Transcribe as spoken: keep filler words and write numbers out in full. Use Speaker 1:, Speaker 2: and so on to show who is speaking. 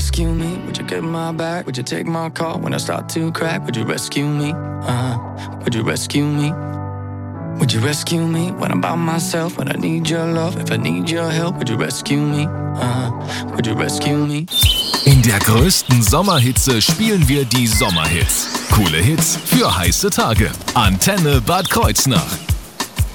Speaker 1: rescue me? Would you get my back? Would you take my call when I start to crack? Would you rescue me? Uh, would you rescue me? Would you rescue me when I'm by myself? When I need your love, if I need your help, would you rescue me? Uh, would you rescue me?
Speaker 2: In der größten Sommerhitze spielen wir die Sommerhits. Coole Hits für heiße Tage. Antenne Bad Kreuznach.